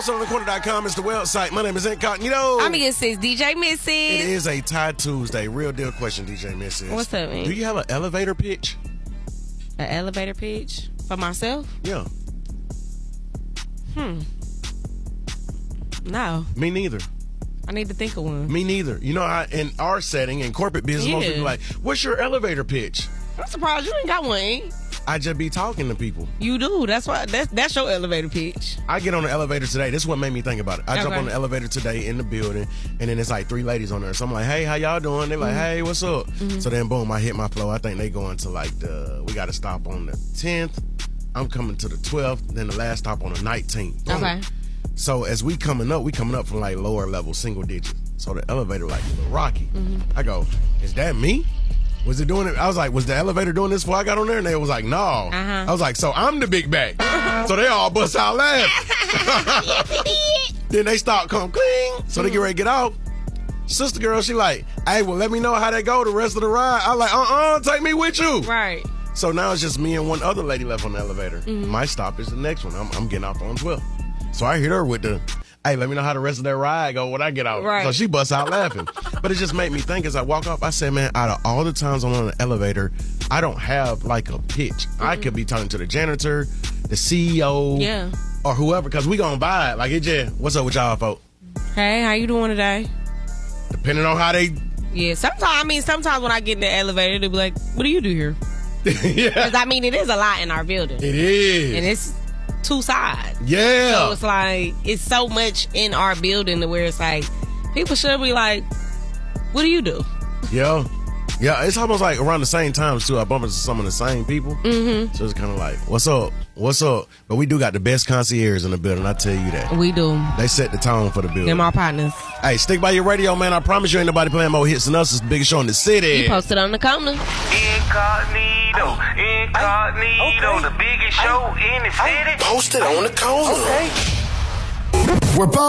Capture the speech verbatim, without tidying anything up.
sports on the corner dot com is the website. My name is Incognito. I'm your sis, D J Missy. It is a Tie Tuesday. Real deal question, D J Missy. What's up, man? Do you have an elevator pitch? An elevator pitch for myself? Yeah. Hmm. No. Me neither. I need to think of one. Me neither. You know, I, in our setting, in corporate business, most Yeah. people are like, what's your elevator pitch? I'm surprised you ain't got one, ain't? I just be talking to people. You do. That's why. That's that's your elevator pitch. I get on the elevator today. This is what made me think about it. I jump Okay. on the elevator today in the building, and then it's like three ladies on there. So I'm like, hey, how y'all doing? They're like, Mm-hmm. hey, what's up? So then, boom, I hit my flow. I think they going to like the, we got to stop on the tenth. I'm coming to the twelfth. Then the last stop on the nineteenth. Boom. Okay. So as we coming up, we coming up from like lower level, single digits. So the elevator like a little rocky. I go, is that me? Was it doing it? I was like, was the elevator doing this before I got on there? And they was like, no. Uh-huh. I was like, so I'm the big bag. So they all bust out laughing. Then they start come cling. So they get ready to get out. Sister girl, she like, hey, well, let me know how that go the rest of the ride. I like, uh-uh, take me with you. Right. So now it's just me and one other lady left on the elevator. My stop is the next one. I'm, I'm getting off on twelve. So I hit her with the, hey, let me know how the rest of that ride go when I get out. Right. So she busts out laughing. But it just made me think as I walk off, I said, man, out of all the times I'm on an elevator, I don't have like a pitch. Mm-hmm. I could be talking to the janitor, the C E O, Yeah. or whoever, because we gonna buy it. Like, it just, what's up with y'all, folks? Hey, how you doing today? Depending on how they, Yeah. Sometimes I mean, sometimes when I get in the elevator, they'll be like, "What do you do here?" yeah, Because I mean, it is a lot in our building, it is. and it's two sides. Yeah. So it's like, it's so much in our building to where it's like, people should be like, what do you do? Yeah. Yeah, it's almost like around the same times, too. I bump into some of the same people. Mm-hmm. So it's kind of like, what's up? What's up? But we do got the best concierge in the building, I tell you that. We do. They set the tone for the building. They're my partners. Hey, stick by your radio, man. I promise you ain't nobody playing more hits than us. It's the biggest show in the city. You posted on the corner. Incognito, incognito, the biggest show in the city. Posted on the corner. We're